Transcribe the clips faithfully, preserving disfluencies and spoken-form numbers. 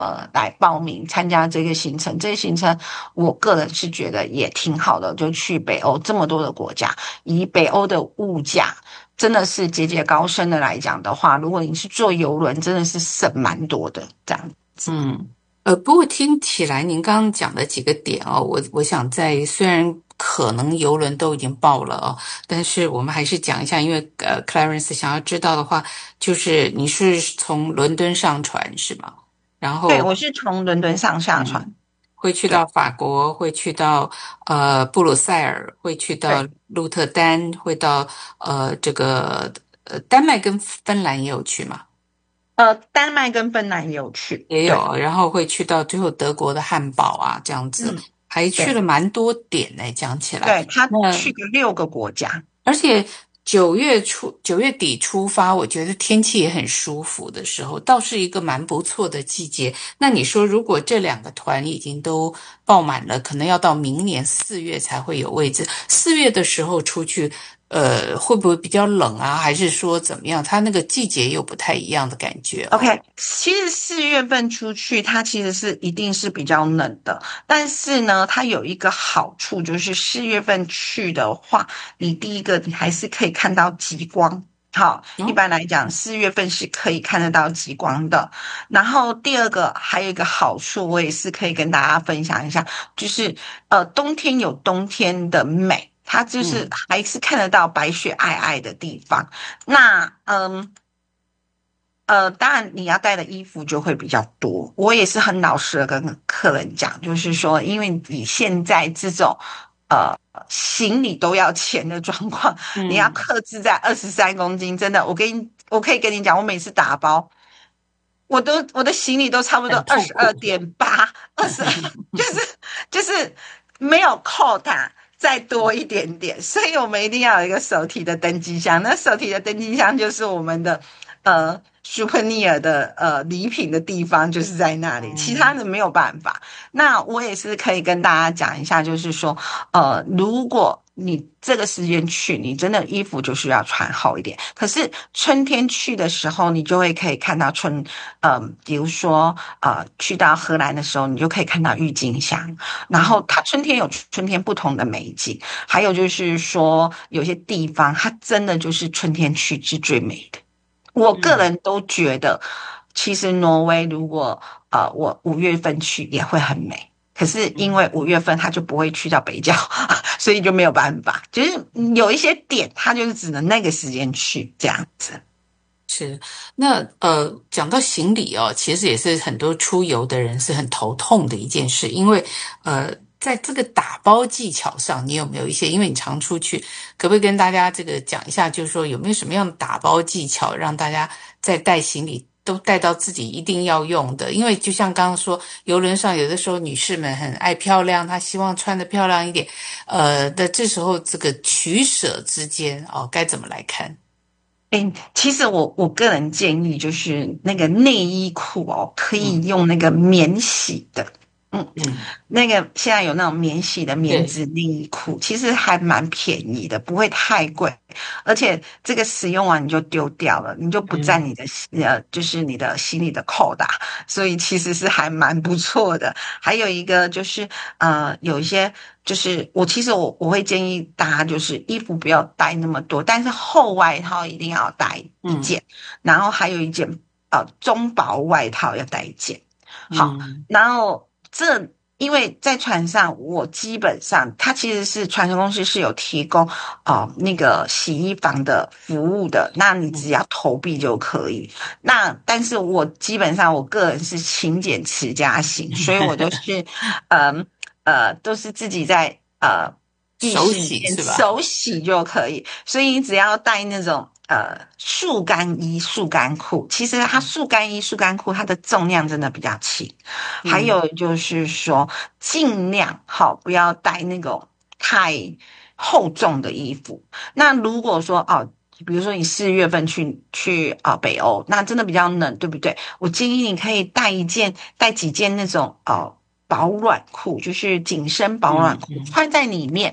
呃来报名参加这个行程。这个行程我个人是觉得也挺好的，就去北欧这么多的国家，以北欧的物价真的是节节高升的来讲的话，如果你是坐邮轮，真的是省蛮多的这样。 嗯，呃，不过听起来您刚刚讲的几个点哦，我我想在虽然可能邮轮都已经报了哦，但是我们还是讲一下，因为呃，Clarence 想要知道的话，就是你是从伦敦上船是吗？然对， 后我是从伦敦上下船。 嗯，会去对到法国，会去到呃布鲁塞尔，会去到对， 鹿特丹，会到呃这个呃丹麦跟芬兰也有去嘛？ 呃，丹麦跟芬兰也有去。对。 也有，然后会去到最后德国的汉堡啊，这样子， 嗯。 还去了对蛮多点呢。讲起来， 对，他那去个六个国家。 而且九月初九月底出发，我觉得天气也很舒服的时候，倒是一个蛮不错的季节。那你说，如果这两个团已经都爆满了，可能要到明年四月才会有位置。四月的时候出去，呃，会不会比较冷啊？还是说怎么样？它那个季节又不太一样的感觉哦。 OK，其实四月份出去，它其实是一定是比较冷的，但是呢，它有一个好处，就是四月份去的话，你第一个你还是可以看到极光。好，一嗯般来讲，四月份是可以看得到极光的。然后第二个还有一个好处，我也是可以跟大家分享一下，就是呃，冬天有冬天的美，它就是嗯还是看得到白雪皑皑的地方。那嗯。呃，当然你要带的衣服就会比较多。我也是很老实的跟客人讲，就是说，因为你现在这种呃行李都要钱的状况，你要嗯， 克制在二十三公斤，真的，我跟你，我可以跟你讲，我每次打包，我都我的行李都差不多很二十二痛苦。 点八，二十二，就是就是没有扣它。再多一点点，所以我们一定要有一个手提的登机箱。那手提的登机箱就是我们的呃 souvenir 的呃礼品的地方，就是在那里，其他嗯。 的没有办法。那我也是可以跟大家讲一下，就是说，呃，如果你这个时间去，你真的衣服就是要穿厚一点。可是春天去的时候，你就会可以看到春，呃，比如说呃，去到荷兰的时候，你就可以看到郁金香。然后它春天有春天不同的美景，还有就是说有些地方它真的就是春天去是最美的。我个嗯人都觉得，其实挪威如果呃我五月份去也会很美。可是因嗯， 为五月份它就不会去到北角，所以就没有办法。就是有一些点，它就是只能那个时间去这样子。 是。那呃，讲到行李哦，其实也是很多出游的人是很头痛的一件事，因为呃，在这个打包技巧上，你有没有一些？因为你常出去，可不可以跟大家这个讲一下，就是说有没有什么样的打包技巧，让大家在带行李都带到自己一定要用的？因为就像刚刚说，游轮上有的时候女士们很爱漂亮，她希望穿得漂亮一点，呃，的这时候这个取舍之间哦，该怎么来看？ 诶，其实我我个人建议就是那个内衣裤哦，可以嗯用那个免洗的。嗯， 嗯。 那个现在有那种免洗的棉对， 质内衣裤，其实还蛮便宜的，不会太贵，而且这个使用完你就丢掉了，你就不占嗯你的呃，就是你的行李的扣打，所以其实是还蛮不错的。还有一个就是呃，有一些就是我其实我我会建议大家就是衣服不要带那么多，但是厚外套一定要带一嗯件，然后还有一件呃中薄外套要带一件。好， 嗯然后这因为在船上，我基本上它其实是船船公司是有提供哦、呃那个洗衣房的服务的，那你只嗯要投币就可以。那但是我基本上我个人是勤俭持家型，所以我都是嗯呃都是自己在呃浴手室里面洗是吧？ 手洗就可以，所以你只要带那种呃速干衣、速干裤，其实它速干衣、速干裤它的重量真的比较轻。还嗯有就是说，尽量好不要带那种太厚重的衣服。那如果说哦，比如说你四月份去去啊、呃北欧，那真的比较冷，对不对？我建议你可以带一件、带几件那种呃保暖裤，就是紧身保暖裤， 嗯嗯穿在里面。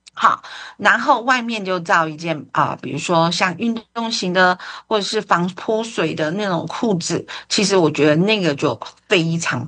好，然后外面就罩一件啊、呃比如说像运动型的或者是防泼水的那种裤子，其实我觉得那个就非常